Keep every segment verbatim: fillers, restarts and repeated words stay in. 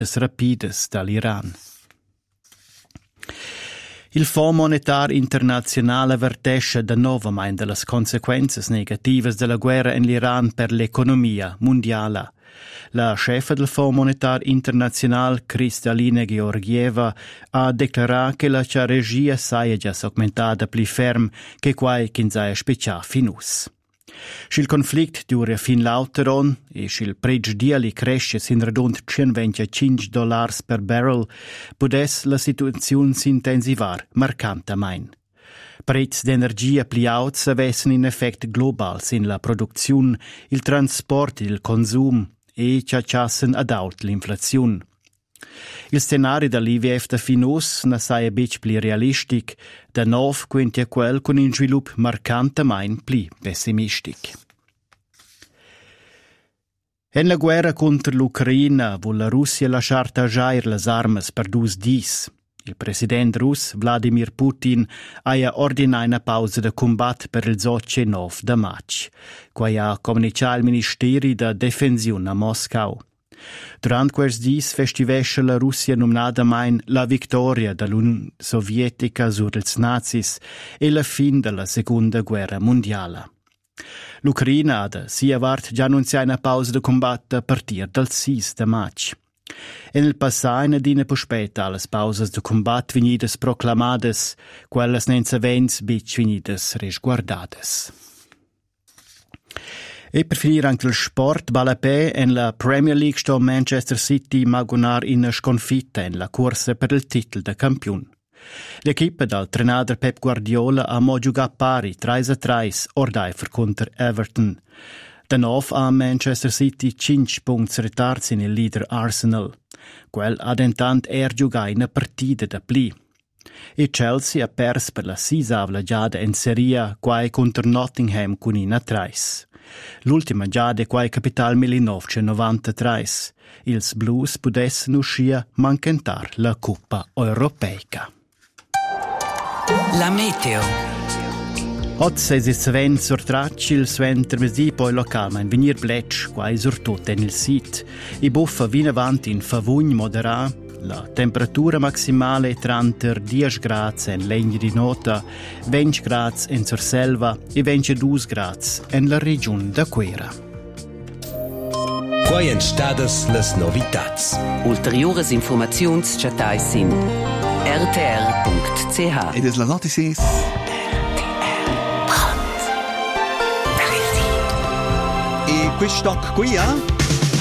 rapidas dall'Iran. Il Fonds Monetar Internazionale avvertisce da novamain delle conseguenze negative della guerra in l'Iran per l'economia mondiale. La chefa del Fonds Monetar Internazionale, Kristalina Georgieva, ha dichiarato che la regia sia già augmentata più ferm che quai che sia specià finus. Sch'il conflict dura fin l'auteron e sch'il pregiu diali cresce sin radund centoventicinque dollars per barrel, pudes la situazione s'intensivar marcantamain. Prezzi d'energia pli alts avessen in effect global sin la produzione, il trasport e il consum e ciaciassen ad aut l'inflazione. Il scenario dall'I V F da finus na saia bec pli realistic, da nov quintia quel con un svilup marcantamain pli pessimistic. En la guerra contro l'Ucraina vuol la Russia lasciar tagiair las armas per dus dis. Il president rus Vladimir Putin ha ordinat una pausa de combat per il nove de maig, quai ha comunicato il Ministeri da Defensiun a Moscau. Durant quels dis festivesce la Russia nominadamain la victoria dall'Unione Sovietica sur ils nazis e la fin della Seconda Guerra Mondiale. L'Ucraina ha si avart già annunziato una pausa de combat a partir dal sei de maig. En il passà una dina puspeta alle pausas de combat venidas proclamades, quellas nenza vents bic venidas resguardades. E per finire anche il sport, balapè en la Premier League sto Manchester City magonar in sconfitta en la corsa per il titolo da campione. L'equipa dal trenader Pep Guardiola ha mo giocato pari tre a tre ordai per contro Everton. Da nov ha Manchester City cinque punti ritards in il leader Arsenal. Quel ha intant er giocato una partita da pli. E Chelsea ha pers per la sisavla giada in Serie quai contro Nottingham con una tres. L'ultima giada quai capital millenovecentonovantatré. Ils Blues pudessero uscire mancantar la Coppa Europeica. La meteo. Hot seis il savent sur tracci, il suenter vesi poi local, ma in venir bletsch, quai sur tot en il sit. I buffa vin avanti in favugn modera, la temperatura maximale è trenta dieci gradi en legni di nota, venti gradi in Surselva e ventidue gradi in la regione da Quera. Quai en stadas las novitats. Ulteriores informaziuns chatais sin r t r punct c h. Ed es las noticies. E questo stock qui, eh?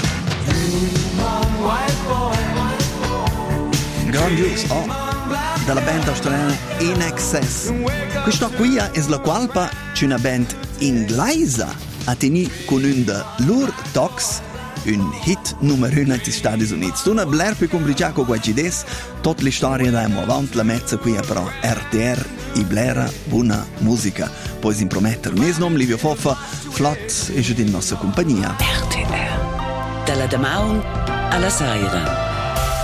Grandios, oh, dalla band australiana In Excess. Questo qui è la qualpa c'è una band inglese a tenere con un de loro tox un hit numero uno negli Stati Uniti. Tu non bler più complicato con quei des, tutte le storie da avanti la mezza qui però R T R i blera buona musica. Poi si promettere il mio nome Livio Foffa, flott e giù di nostra compagnia. R T R. Dalla Damaun alla Saira.